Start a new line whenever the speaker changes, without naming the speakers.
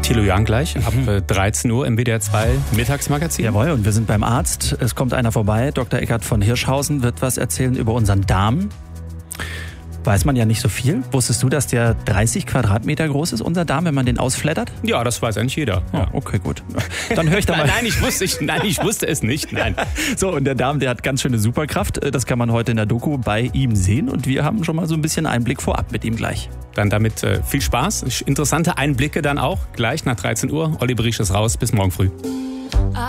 Thilo Jahn gleich ab 13 Uhr im WDR 2 Mittagsmagazin.
Jawohl, und wir sind beim Arzt. Es kommt einer vorbei. Dr. Eckhard von Hirschhausen wird was erzählen über unseren Darm. Weiß man ja nicht so viel. Wusstest du, dass der 30 Quadratmeter groß ist, unser Darm, wenn man den ausflattert?
Ja, das weiß eigentlich jeder.
Ja. Oh, okay, gut. Dann höre ich da mal.
Nein, ich wusste es nicht. Nein.
So, und der Darm, der hat ganz schöne Superkraft. Das kann man heute in der Doku bei ihm sehen. Und wir haben schon mal so ein bisschen Einblick vorab mit ihm gleich.
Dann damit viel Spaß. Interessante Einblicke dann auch gleich nach 13 Uhr. Olli Briesch ist raus. Bis morgen früh.